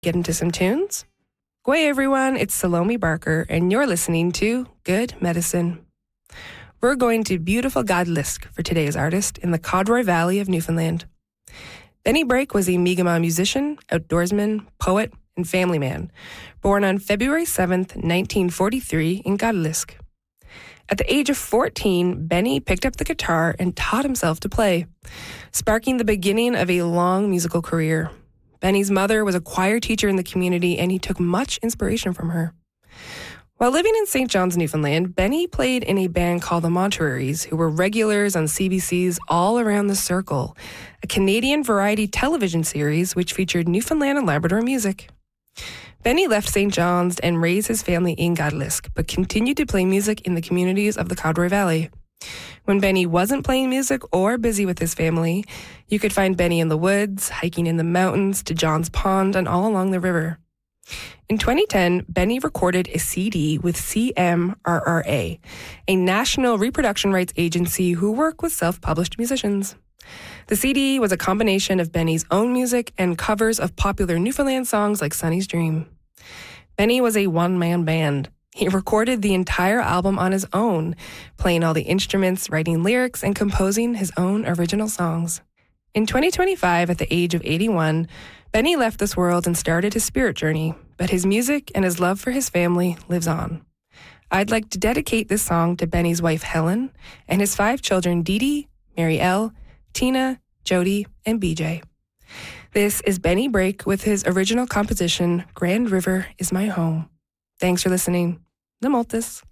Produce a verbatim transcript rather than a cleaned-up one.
Get into some tunes? G'way everyone, it's Salome Barker, and you're listening to Good Medicine. We're going to beautiful Godlisk for today's artist in the Codroy Valley of Newfoundland. Benny Brake was a Mi'kmaq musician, outdoorsman, poet, and family man, born on February seventh, nineteen forty-three in Godlisk. At the age of fourteen, Benny picked up the guitar and taught himself to play, sparking the beginning of a long musical career. Benny's mother was a choir teacher in the community, and he took much inspiration from her. While living in Saint John's, Newfoundland, Benny played in a band called the Monterey's, who were regulars on C B C's All Around the Circle, a Canadian variety television series which featured Newfoundland and Labrador music. Benny left Saint John's and raised his family in Godlisk, but continued to play music in the communities of the Codroy Valley. When Benny wasn't playing music or busy with his family, you could find Benny in the woods, hiking in the mountains to John's Pond and all along the river. In twenty ten, Benny recorded a C D with C M R R A, a national reproduction rights agency who work with self-published musicians. The C D was a combination of Benny's own music and covers of popular Newfoundland songs like Sonny's Dream. Benny was a one-man band. He recorded the entire album on his own, playing all the instruments, writing lyrics, and composing his own original songs. In twenty twenty-five, at the age of eighty-one, Benny left this world and started his spirit journey, but his music and his love for his family lives on. I'd like to dedicate this song to Benny's wife, Helen, and his five children, Dee Dee, Mary L., Tina, Jody, and B J. This is Benny Brake with his original composition, Grand River is My Home. Thanks for listening. Namoltis.